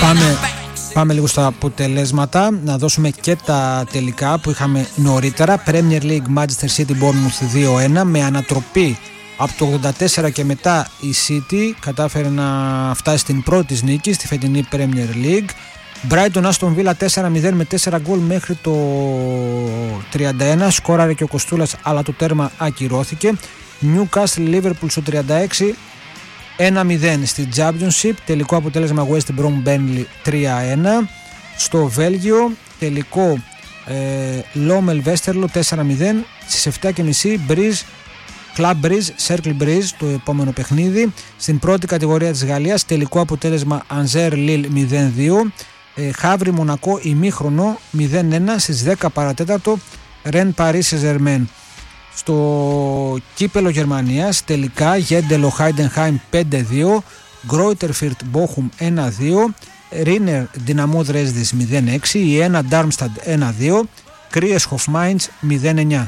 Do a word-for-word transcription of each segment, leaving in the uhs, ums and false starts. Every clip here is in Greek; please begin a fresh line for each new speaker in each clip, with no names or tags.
Πάμε, πάμε λίγο στα αποτελέσματα. Να δώσουμε και τα τελικά που είχαμε νωρίτερα. Premier League Manchester City Bournemouth δύο ένα. Με ανατροπή από το ογδόντα τέσσερα και μετά η City κατάφερε να φτάσει στην πρώτη της νίκη στη φετινή Premier League. Brighton Aston Villa τέσσερα μηδέν με τέσσερα γκολ μέχρι το τριάντα ένα. Σκόραρε και ο Κοστούλας, αλλά το τέρμα ακυρώθηκε. Newcastle Liverpool στο τριάντα έξι ένα μηδέν στη Championship. Τελικό αποτέλεσμα West Brom Burnley τρία ένα. Στο Βέλγιο τελικό ε, Lommel Westerlo τέσσερα μηδέν. Στις επτά και μισή Breeze Club Breeze, Cercle Breeze το επόμενο παιχνίδι. Στην πρώτη κατηγορία της Γαλλίας τελικό αποτέλεσμα Angers Lille μηδέν δύο. ε, Χαύρι Μονακό ημίχρονο μηδέν ένα. Στις δέκα παρατέταρτο Rennes Paris Saint-Germain. Στο κύπελο Γερμανίας τελικά Γέντελο Heidenheim πέντε δύο, Greuther Fürth Bochum ένα δύο, Ρίνερ Δυναμό Δρέσδης μηδέν έξι, η ένα Darmstadt ένα δύο, Κρίεσχοφ Mainz μηδέν εννιά.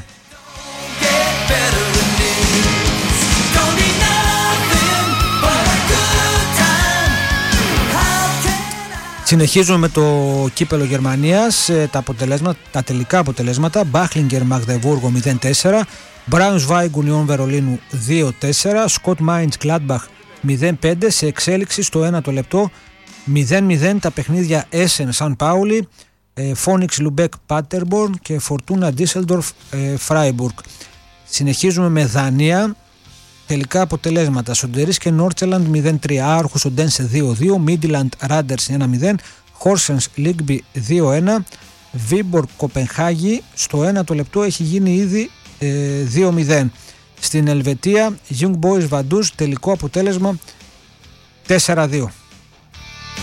Συνεχίζουμε με το κύπελο Γερμανίας, τα, αποτελέσματα, τα τελικά αποτελέσματα. Μπάχλιγκερ Μαγδεβούργο μηδέν τέσσερα, Braunschweig Union Βερολίνου δύο τέσσερα, Σκοτ Μάιντς Gladbach μηδέν πέντε. Σε εξέλιξη στο ένατο λεπτό μηδέν μηδέν τα παιχνίδια Essen Σαν Πάουλι, Φόνιξ Λουμπέκ Πάτερμπορν και Φορτούνα Ντίσελντορφ Φράιμπουργκ. Συνεχίζουμε με Δανία. Τελικά αποτελέσματα. Σοντερίς και Νόρτσελαντ μηδέν τρία, Άρχους Οντένσε δύο δύο, Μίντιλαντ Ράντερς ένα μηδέν, Χόρσενς Λίγκμπι δύο ένα, Βίμπορ Κοπενχάγη στο ένατο λεπτό έχει γίνει ήδη ε, δύο μηδέν. Στην Ελβετία Young Boys Vaduz τελικό αποτέλεσμα τέσσερα δύο.